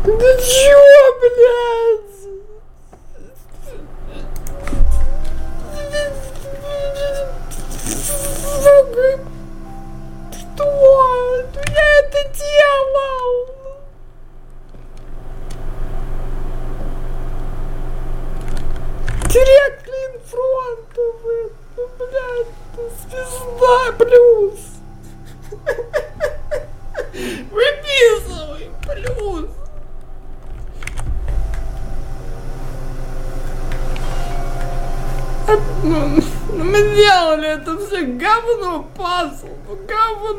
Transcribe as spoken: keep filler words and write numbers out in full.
Да чё, блядь? Сука. Что? Я это делал? Треклин фронтовый. Ну, блядь, звезда плюс. Выписывай плюс. Ну, ну, мы делали это все говно, пазл, говно.